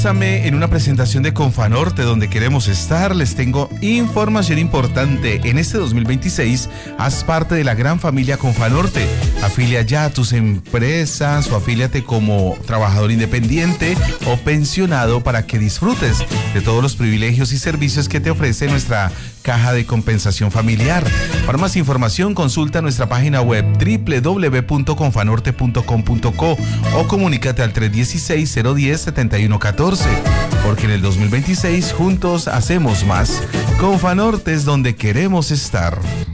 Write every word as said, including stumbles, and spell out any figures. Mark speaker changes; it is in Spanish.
Speaker 1: En una presentación de Confanorte, donde queremos estar, les tengo información importante. En este dos mil veintiséis, haz parte de la gran familia Confanorte. Afilia ya a tus empresas o afíliate como trabajador independiente o pensionado para que disfrutes de todos los privilegios y servicios que te ofrece nuestra caja de compensación familiar. Para más información, consulta nuestra página web doble u doble u doble u punto confanorte punto com punto co o comunícate al tres uno seis, cero uno cero, siete uno uno cuatro, porque en el dos mil veintiséis juntos hacemos más. Confanorte es donde queremos estar.